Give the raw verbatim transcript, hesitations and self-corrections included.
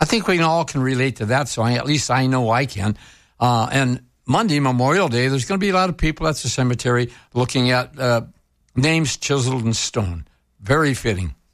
think we all can relate to that song. At least I know I can. Uh, and Monday, Memorial Day, there's going to be a lot of people at the cemetery looking at uh, names chiseled in stone. Very fitting.